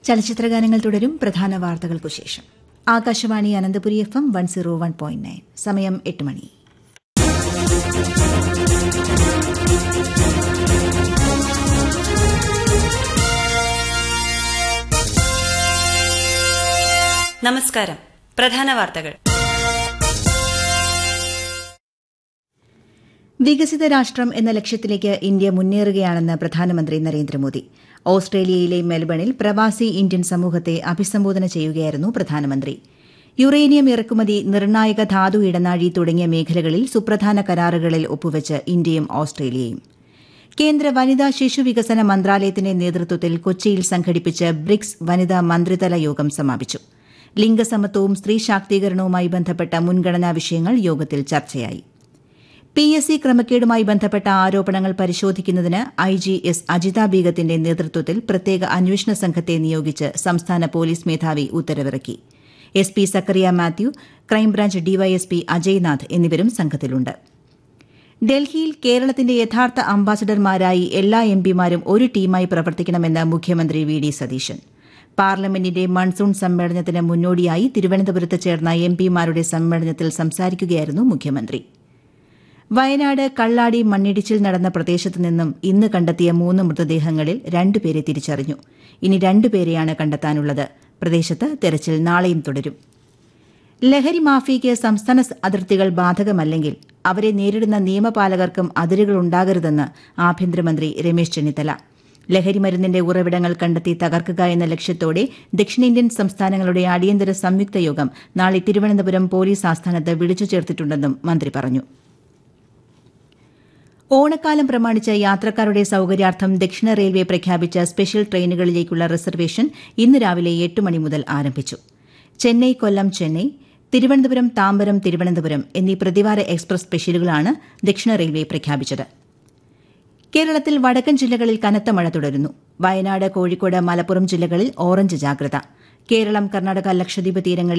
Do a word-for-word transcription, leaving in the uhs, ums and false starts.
ചലച്ചിത്രഗാനങ്ങൾ തുടരും. പ്രധാന വാർത്തകൾക്കു ശേഷം Akashvani Ananthapuri F M one zero one point nine. സമയം എട്ട് മണി. നമസ്കാരം. പ്രധാന വാർത്തകൾ. വികസിത രാഷ്ട്രം എന്ന ലക്ഷ്യത്തിലേക്ക് ഇന്ത്യ മുന്നേറുകയാണെന്ന് പ്രധാനമന്ത്രി നരേന്ദ്രമോദി. ഓസ്ട്രേലിയയിലെ മെൽബണിൽ പ്രവാസി ഇന്ത്യൻ സമൂഹത്തെ അഭിസംബോധന ചെയ്യുകയായിരുന്നു പ്രധാനമന്ത്രി. യുറേനിയം ഇറക്കുമതി, നിർണായക ധാതു ഇടനാഴി തുടങ്ങിയ മേഖലകളിൽ സുപ്രധാന കരാറുകളിൽ ഒപ്പുവച്ച് ഇന്ത്യയും ഓസ്ട്രേലിയയും. കേന്ദ്ര വനിതാ ശിശു വികസന മന്ത്രാലയത്തിന്റെ നേതൃത്വത്തിൽ കൊച്ചിയിൽ സംഘടിപ്പിച്ച ബ്രിക്സ് വനിതാ മന്ത്രിതല യോഗം സമാപിച്ചു. ലിംഗസമത്വവും സ്ത്രീ ശാക്തീകരണവുമായി ബന്ധപ്പെട്ട മുൻഗണനാ വിഷയങ്ങൾ യോഗത്തിൽ ചർച്ചയായി. പി എസ് സി ക്രമക്കേടുമായി ബന്ധപ്പെട്ട ആരോപണങ്ങൾ പരിശോധിക്കുന്നതിന് ഐ ജി എസ് അജിത ബീഗത്തിന്റെ നേതൃത്വത്തിൽ പ്രത്യേക അന്വേഷണ സംഘത്തെ നിയോഗിച്ച് സംസ്ഥാന പോലീസ് മേധാവി ഉത്തരവിറക്കി. S P Zacharia Mathew, crime branch DYSP Ajaynath എന്നിവരും സംഘത്തിലുണ്ട്. ഡൽഹിയിൽ കേരളത്തിന്റെ യഥാർത്ഥ അംബാസഡർമാരായി എല്ലാ എംപിമാരും ഒരു ടീമായി പ്രവർത്തിക്കണമെന്ന് മുഖ്യമന്ത്രി വി ഡി സതീശൻ. പാർലമെന്റിന്റെ മൺസൂൺ സമ്മേളനത്തിന് മുന്നോടിയായി തിരുവനന്തപുരത്ത് ചേർന്ന എംപിമാരുടെ സമ്മേളനത്തിൽ സംസാരിക്കുകയായിരുന്നു മുഖ്യമന്ത്രി. വയനാട് കള്ളാടി മണ്ണിടിച്ചിൽ നടന്ന പ്രദേശത്തു നിന്നും ഇന്ന് കണ്ടെത്തിയ മൂന്ന് മൃതദേഹങ്ങളിൽ രണ്ടുപേരെ തിരിച്ചറിഞ്ഞു. ഇനി രണ്ടുപേരെയാണ് കണ്ടെത്താനുള്ളത്. പ്രദേശത്ത് തെരച്ചിൽ നാളെയും തുടരും. ലഹരി മാഫിയയ്ക്ക് സംസ്ഥാന അതിർത്തികൾ ബാധകമല്ലെങ്കിൽ അവരെ നേരിടുന്ന നിയമപാലകർക്കും അതിരുകളുണ്ടാകരുതെന്ന് ആഭ്യന്തരമന്ത്രി രമേശ് ചെന്നിത്തല. ലഹരിമരുന്നിന്റെ ഉറവിടങ്ങൾ കണ്ടെത്തി തകർക്കുക എന്ന ലക്ഷ്യത്തോടെ ദക്ഷിണേന്ത്യൻ സംസ്ഥാനങ്ങളുടെ അടിയന്തര സംയുക്ത യോഗം നാളെ തിരുവനന്തപുരം പോലീസ് ആസ്ഥാനത്ത് വിളിച്ചു ചേർത്തിട്ടുണ്ടെന്നും മന്ത്രി പറഞ്ഞു. ഓണക്കാലം പ്രമാണിച്ച് യാത്രക്കാരുടെ സൌകര്യാർത്ഥം ദക്ഷിണ റെയിൽവേ പ്രഖ്യാപിച്ച സ്പെഷ്യൽ ട്രെയിനുകളിലേക്കുള്ള റിസർവേഷൻ ഇന്ന് രാവിലെ എട്ട് മണി മുതൽ ആരംഭിച്ചു. ചെന്നൈ കൊല്ലം ചെന്നൈ, തിരുവനന്തപുരം താമ്പരം തിരുവനന്തപുരം എന്നീ പ്രതിവാര എക്സ്പ്രസ് സ്പെഷ്യലുകളാണ് ദക്ഷിണ റെയിൽവേ പ്രഖ്യാപിച്ചത്. കേരളത്തിൽ വടക്കൻ ജില്ലകളിൽ കനത്ത മഴ തുടരുന്നു. വയനാട്, കോഴിക്കോട്, മലപ്പുറം ജില്ലകളിൽ ഓറഞ്ച് ജാഗ്രത. കേരളം, കർണാടക, ലക്ഷദ്വീപ് തീരങ്ങളിൽ